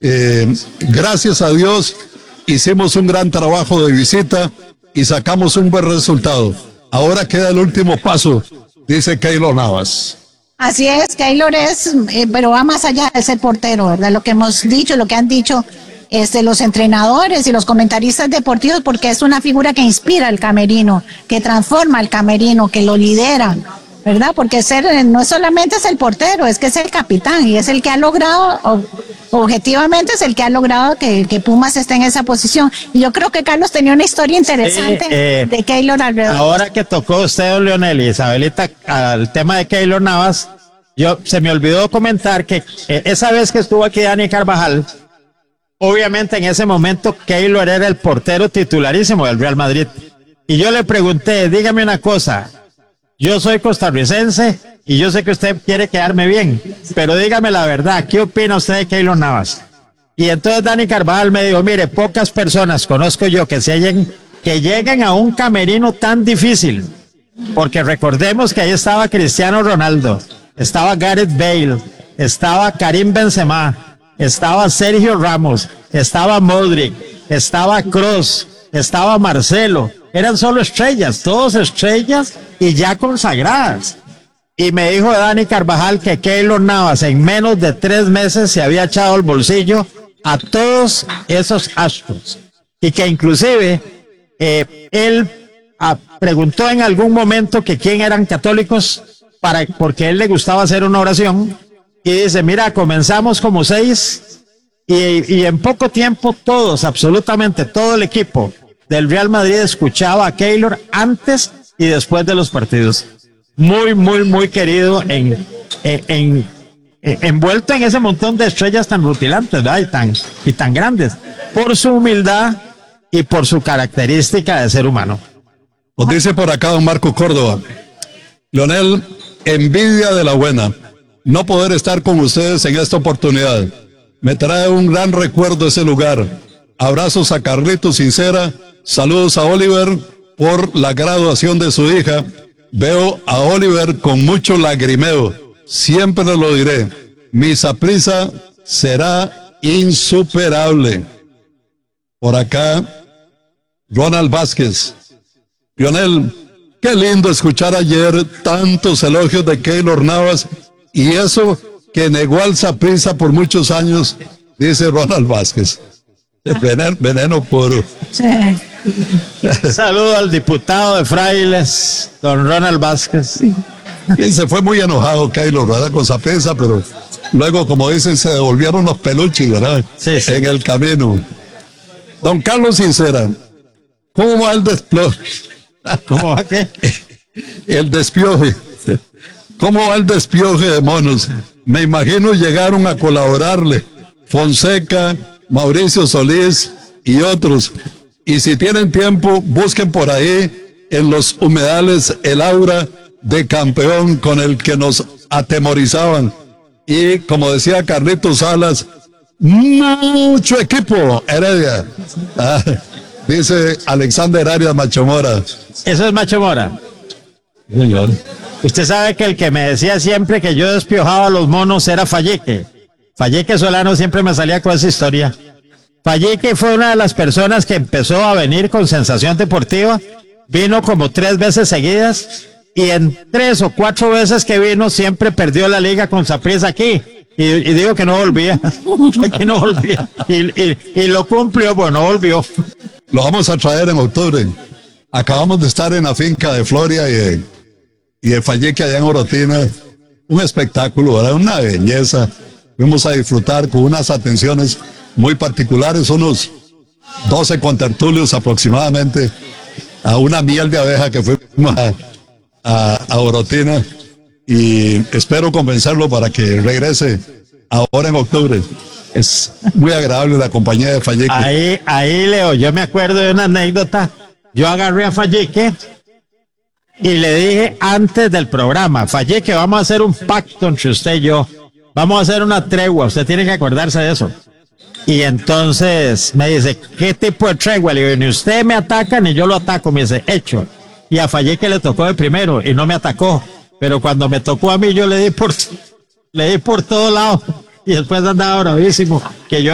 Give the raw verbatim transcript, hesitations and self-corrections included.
Eh, gracias a Dios hicimos un gran trabajo de visita y sacamos un buen resultado. Ahora queda el último paso, dice Keylor Navas. Así es, Keylor es, eh, pero va más allá de ser portero, ¿verdad? Lo que hemos dicho, lo que han dicho este, los entrenadores y los comentaristas deportivos, porque es una figura que inspira al camerino, que transforma al camerino, que lo lidera, ¿verdad? Porque ser no solamente es el portero, es que es el capitán y es el que ha logrado, objetivamente es el que ha logrado que, que Pumas esté en esa posición. Y yo creo que Carlos tenía una historia interesante sí, eh, de Keylor alrededor. Ahora que tocó usted, don Leonel y Isabelita, al tema de Keylor Navas, yo se me olvidó comentar que eh, esa vez que estuvo aquí Dani Carvajal, obviamente en ese momento Keylor era el portero titularísimo del Real Madrid. Y yo le pregunté, dígame una cosa, yo soy costarricense y yo sé que usted quiere quedarme bien, pero dígame la verdad, ¿qué opina usted de Keylor Navas? Y entonces Dani Carvajal me dijo, mire, pocas personas conozco yo que se hallen, que lleguen a un camerino tan difícil, porque recordemos que ahí estaba Cristiano Ronaldo, estaba Gareth Bale, estaba Karim Benzema, estaba Sergio Ramos, estaba Modric, estaba Kroos, estaba Marcelo, eran solo estrellas, todos estrellas y ya consagradas. Y me dijo Dani Carvajal que Keylor Navas en menos de tres meses se había echado al bolsillo a todos esos astros. Y que inclusive eh, él ah, preguntó en algún momento que quién eran católicos, para, porque a él le gustaba hacer una oración. Y dice, mira, comenzamos como seis y, y en poco tiempo todos, absolutamente todo el equipo del Real Madrid escuchaba a Keylor antes y después de los partidos. Muy, muy, muy querido, en, en, en, en envuelto en ese montón de estrellas tan rutilantes, ¿verdad? Y tan, y tan grandes, por su humildad y por su característica de ser humano. Os dice por acá don Marco Córdoba, Leonel, envidia de la buena, no poder estar con ustedes en esta oportunidad. Me trae un gran recuerdo ese lugar. Abrazos a Carlitos Sincera, saludos a Oliver por la graduación de su hija. Veo a Oliver con mucho lagrimeo, siempre lo diré, mi Saprissa será insuperable. Por acá, Ronald Vázquez. Lionel, qué lindo escuchar ayer tantos elogios de Keylor Navas y eso que negó al Saprissa por muchos años, dice Ronald Vázquez. Veneno, veneno puro. Sí. Saludo al diputado de Frailes, don Ronald Vázquez. Y se fue muy enojado Keylor, ¿verdad? Con Saprissa, pero luego, como dicen, se devolvieron los peluches, ¿verdad? Sí, sí. En el camino. Don Carlos Sincera, ¿cómo va el desploje? ¿Cómo va qué? El despioje. ¿Cómo va el despioje de monos? Me imagino llegaron a colaborarle Fonseca, Mauricio Solís y otros. Y si tienen tiempo, busquen por ahí en los humedales el aura de campeón con el que nos atemorizaban. Y como decía Carlitos Salas, mucho equipo, Heredia. Ah, dice Alexander Arias Machomora. Eso es Machomora. Señor. Usted sabe que el que me decía siempre que yo despiojaba a los monos era Falleque. Falleque Solano siempre me salía con esa historia. Falleque fue una de las personas que empezó a venir con Sensación Deportiva, vino como tres veces seguidas y en tres o cuatro veces que vino siempre perdió la liga con Saprissa aquí y, y digo que no volvía, que no volvía y, y, y lo cumplió, bueno, no volvió. Lo vamos a traer en octubre. Acabamos de estar en la finca de Floria y de, y de Falleque allá en Orotina, un espectáculo, ¿verdad? Una belleza. Fuimos a disfrutar con unas atenciones muy particulares, unos doce contertulios aproximadamente, a una miel de abeja que fuimos a, a, a Orotina y espero convencerlo para que regrese ahora en octubre. Es muy agradable la compañía de Falleque. Ahí, ahí Leo, yo me acuerdo de una anécdota. Yo agarré a Falleque y le dije antes del programa, Falleque, vamos a hacer un pacto entre usted y yo. Vamos a hacer una tregua, usted tiene que acordarse de eso. Y entonces me dice, ¿qué tipo de tregua? Le digo, ni usted me ataca ni yo lo ataco. Me dice, hecho. Y a Falleque le tocó de primero y no me atacó. Pero cuando me tocó a mí, yo le di por, le di por todo lado. Y después andaba bravísimo. Que yo